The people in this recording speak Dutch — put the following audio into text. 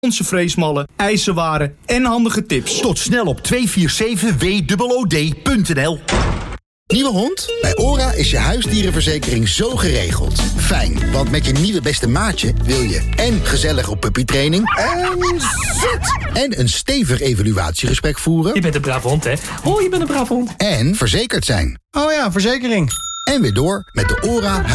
onze freesmallen, ijzerwaren en handige tips. Tot snel op 247WOOD.nl. Nieuwe hond? Bij ORA is je huisdierenverzekering zo geregeld. Fijn, want met je nieuwe beste maatje wil je en gezellig op puppytraining en zit. En een stevig evaluatiegesprek voeren. Je bent een braaf hond, hè? Oh, je bent een braaf hond. En verzekerd zijn. Oh ja, verzekering. En weer door met de ORA